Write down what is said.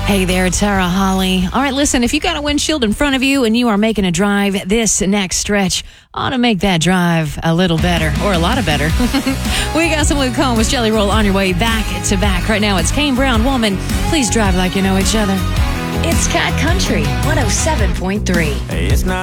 Hey there, it's Sarah Holly. All right, listen, if you got a windshield in front of you and you are making a drive, this next stretch ought to make that drive a little better, or a lot of better. We got some Luke Combs Jelly Roll on your way back to back. Right now, it's Kane Brown, Woman. Please drive like you know each other. It's Cat Country 107.3. Hey, it's not